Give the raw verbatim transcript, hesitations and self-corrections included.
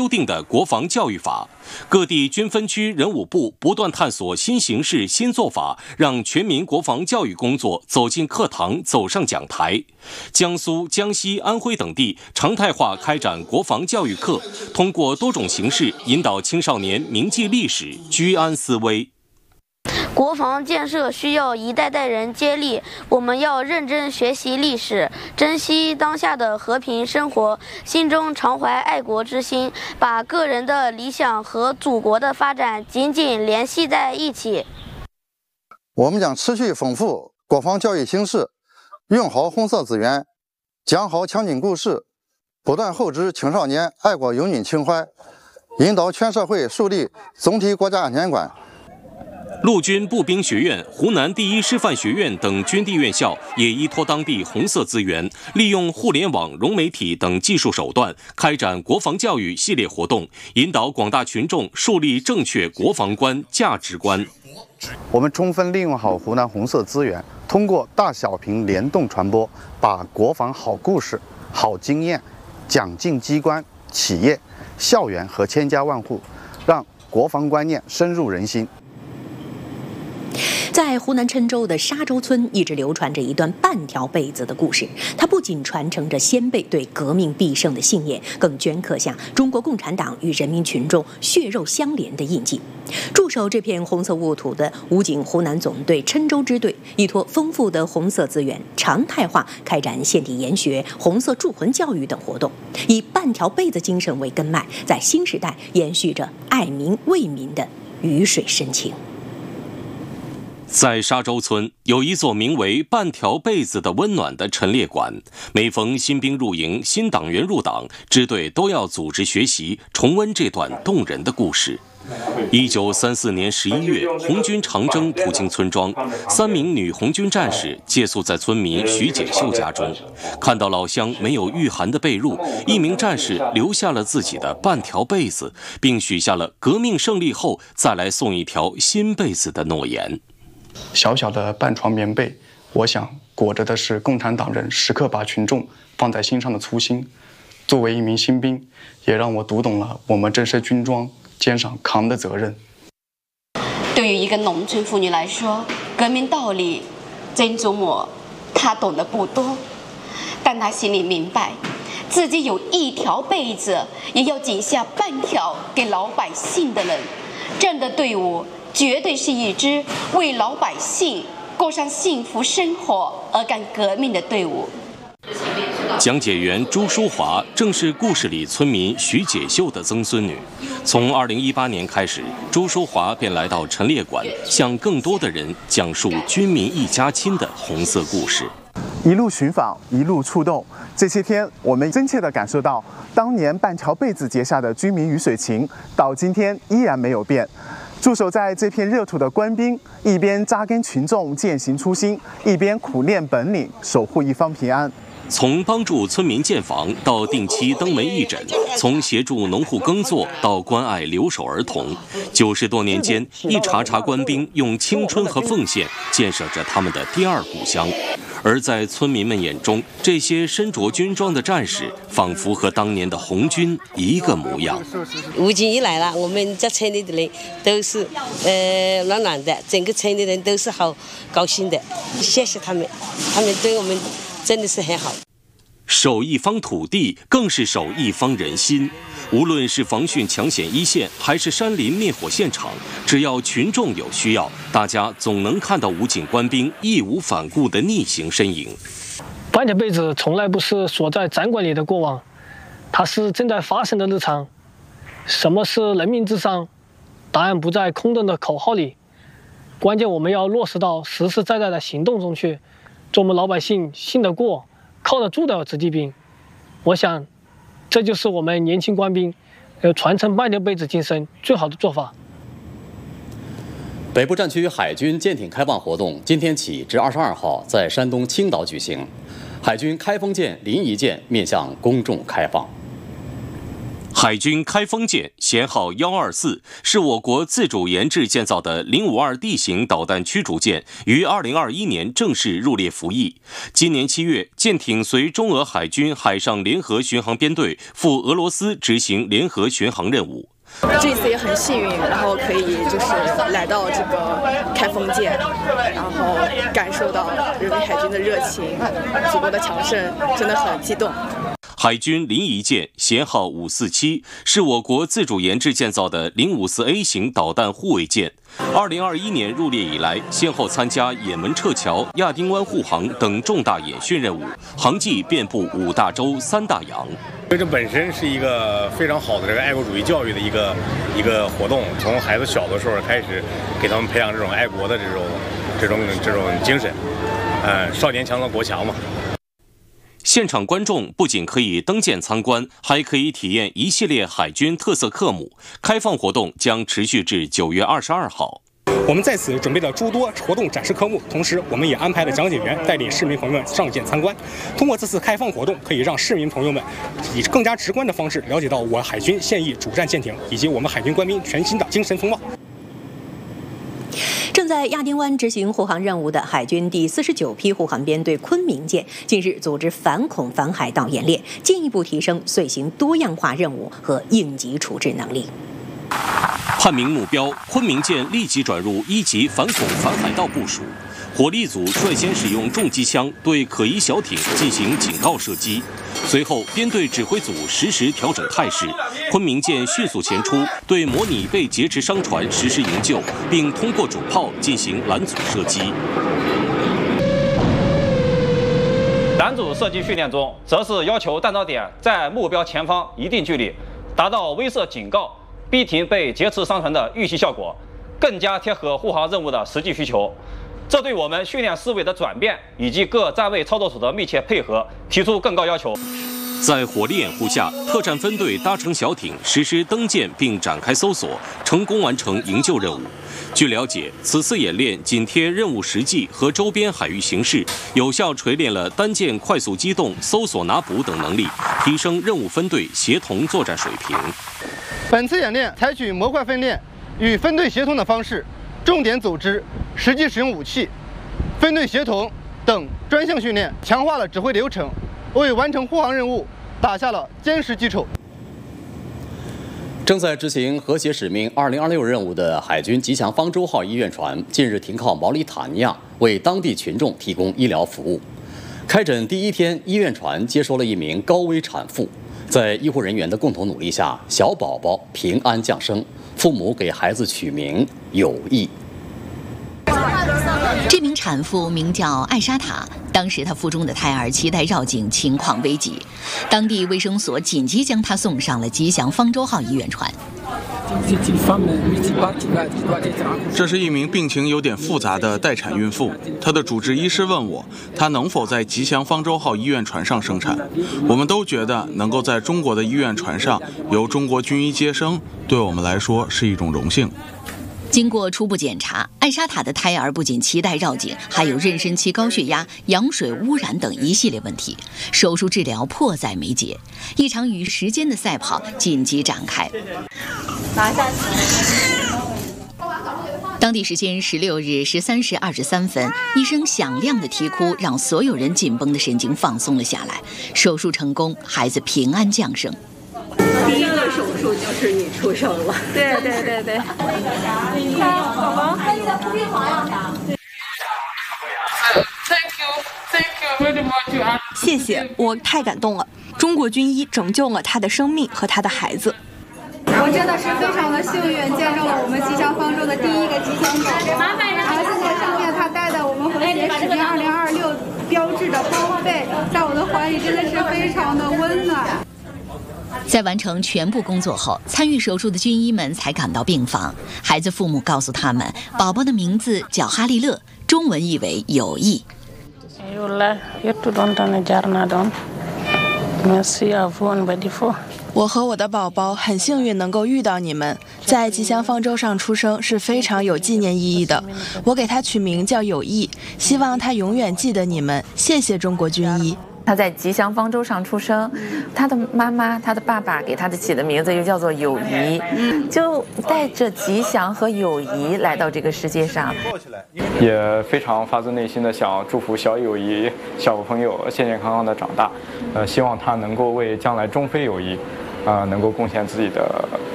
修订的国防教育法。各地军分区人武部不断探索新形势、新做法，让全民国防教育工作走进课堂、走上讲台。江苏、江西、安徽等地常态化开展国防教育课，通过多种形式引导青少年铭记历史、居安思危。 国防建设需要一代代人接力，我们要认真学习历史，珍惜当下的和平生活，心中常怀爱国之心，把个人的理想和祖国的发展紧紧联系在一起。 我们将持续丰富国防教育形式，用好红色资源，讲好枪警故事，不断厚植青少年爱国拥军情怀，引导全社会树立总体国家安全观。 陆军步兵学院、湖南第一师范学院等军地院校也依托当地红色资源，利用互联网、融媒体等技术手段，开展国防教育系列活动，引导广大群众树立正确国防观、价值观。 我们充分利用好湖南红色资源，通过大小屏联动传播，把国防好故事、好经验讲进机关、企业、校园和千家万户，让国防观念深入人心。 在湖南郴州的沙洲村，一直流传着一段半条被子的故事。它不仅传承着先辈对革命必胜的信念，更镌刻下中国共产党与人民群众血肉相连的印记。驻守这片红色沃土的武警湖南总队郴州支队，依托丰富的红色资源，常态化开展献体研学、红色铸魂教育等活动，以半条被子精神为根脉，在新时代延续着爱民为民的鱼水深情。 在沙洲村有一座名为半条被子的温暖的陈列馆，每逢新兵入营、新党员入党，支队都要组织学习，重温这段动人的故事。一九三四年十一月，红军长征途经村庄，三名女红军战士借宿在村民徐解秀家中，看到老乡没有御寒的被褥，一名战士留下了自己的半条被子，并许下了革命胜利后再来送一条新被子的诺言。 小小的半床棉被，我想裹着的是共产党人时刻把群众放在心上的初心。作为一名新兵，也让我读懂了我们震慑军装肩上扛的责任。 对于一个农村妇女来说，革命道理曾祖母她懂得不多，但她心里明白，自己有一条被子，也要紧下半条给老百姓的人。这样的队伍绝对是一支为老百姓过上幸福生活而干革命的队伍。 讲解员朱淑华正是故事里村民徐解秀的曾孙女。从二零一八年开始，朱淑华便来到陈列馆，向更多的人讲述军民一家亲的红色故事。 一路寻访，一路触动。这些天，我们真切地感受到，当年半条被子结下的军民鱼水情，到今天依然没有变。驻守在这片热土的官兵，一边扎根群众践行初心，一边苦练本领，守护一方平安。 从帮助村民建房到定期登门义诊，从协助农户耕作到关爱留守儿童，九十多年间，一茬茬官兵用青春和奉献建设着他们的第二故乡。而在村民们眼中，这些身着军装的战士，仿佛和当年的红军一个模样。 武警一来了，我们这村里的人都是呃暖暖的，整个村的人都是好高兴的。谢谢他们，他们对我们真的是很好。 守一方土地，更是守一方人心。无论是防汛抢险一线，还是山林灭火现场，只要群众有需要，大家总能看到武警官兵义无反顾的逆行身影。 半条被子从来不是锁在展馆里的过往，它是正在发生的日常。什么是人民至上？答案不在空洞的口号里，关键我们要落实到实实在在的行动中去，做我们老百姓信得过、靠得住的子弟兵。我想，这就是我们年轻官兵呃传承半条被子精神最好的做法。 北部战区海军舰艇开放活动今天起至二十二号在山东青岛举行，海军开封舰、临沂舰面向公众开放。 海军开封舰舷号一二四是我国自主研制建造的零五二 D 型导弹驱逐舰，于二零二一年正式入列服役。今年七月，舰艇随中俄海军海上联合巡航编队赴俄罗斯执行联合巡航任务。 这次也很幸运，然后可以就是来到这个开封舰，然后感受到人民海军的热情，祖国的强盛，真的很激动。 海军临沂舰舷号五四七是我国自主研制建造的零五四 A 型导弹护卫舰。二零二一年入列以来，先后参加也门撤侨、亚丁湾护航等重大演训任务，航迹遍布五大洲、三大洋。 这本身是一个非常好的这个爱国主义教育的一个一个活动，从孩子小的时候开始，给他们培养这种爱国的这种这种这种精神，嗯，少年强则国强嘛。 现场观众不仅可以登舰参观，还可以体验一系列海军特色科目。开放活动将持续至九月二十二号。 我们在此准备了诸多活动展示科目，同时我们也安排了讲解员带领市民朋友们上舰参观。通过这次开放活动，可以让市民朋友们以更加直观的方式了解到我海军现役主战舰艇以及我们海军官兵全新的精神风貌。 正在亚丁湾执行护航任务的海军第四十九批护航编队昆明舰近日组织反恐反海盗演练，进一步提升遂行多样化任务和应急处置能力。 判明目标，昆明舰立即转入一级反恐反海盗部署。火力组率先使用重机枪对可疑小艇进行警告射击，随后编队指挥组实时调整态势，昆明舰迅速前出，对模拟被劫持商船实施营救，并通过主炮进行拦阻射击。 拦阻射击训练中，则是要求弹道点在目标前方一定距离，达到威慑警告、逼停被劫持商船的预期效果，更加贴合护航任务的实际需求。这对我们训练思维的转变以及各站位操作手的密切配合提出更高要求。 在火力掩护下，特战分队搭乘小艇实施登舰并展开搜索，成功完成营救任务。据了解，此次演练紧贴任务实际和周边海域形势，有效锤炼了单舰快速机动、搜索拿捕等能力，提升任务分队协同作战水平。 本次演练采取模块分练与分队协同的方式，重点组织实际使用武器、分队协同等专项训练，强化了指挥流程，为完成护航任务打下了坚实基础。 正在执行和谐使命二零二六任务的海军吉祥方舟号医院船，近日停靠毛里塔尼亚，为当地群众提供医疗服务。开诊第一天，医院船接收了一名高危产妇，在医护人员的共同努力下，小宝宝平安降生，父母给孩子取名有益。 这名产妇名叫艾莎塔，当时她腹中的胎儿脐带绕颈，情况危急，当地卫生所紧急将她送上了吉祥方舟号医院船。 这是一名病情有点复杂的待产孕妇，她的主治医师问我，她能否在吉祥方舟号医院船上生产。我们都觉得能够在中国的医院船上由中国军医接生，对我们来说是一种荣幸。 经过初步检查，艾莎塔的胎儿不仅脐带绕颈，还有妊娠期高血压、羊水污染等一系列问题，手术治疗迫在眉睫，一场与时间的赛跑紧急展开。拿下当地时间十六日十三时二十三分，一声响亮的啼哭让所有人紧绷的神经放松了下来。手术成功，孩子平安降生。 第一个手术就是你出生了，对对对对。你看，宝宝还在不病房呀？ Thank you, thank you very much. 谢谢，我太感动了。中国军医拯救了他的生命和他的孩子。 我真的是非常的幸运，见证了我们吉祥方舟的第一个吉祥宝宝。然后现在上面他带的我们和谐使命二零二六标志着包被，在我的怀里真的是非常的温暖。 在完成全部工作后，参与手术的军医们才赶到病房。孩子父母告诉他们，宝宝的名字叫哈利勒，中文意为有益。 我和我的宝宝很幸运能够遇到你们，在吉祥方舟上出生是非常有纪念意义的。我给他取名叫有益，希望他永远记得你们。谢谢中国军医。 他在吉祥方舟上出生，他的妈妈、他的爸爸给他的起的名字又叫做友谊，就带着吉祥和友谊来到这个世界上。 也非常发自内心的想祝福小友谊、小朋友健健康康的长大，呃，希望他能够为将来中非友谊，啊、呃，能够贡献自己的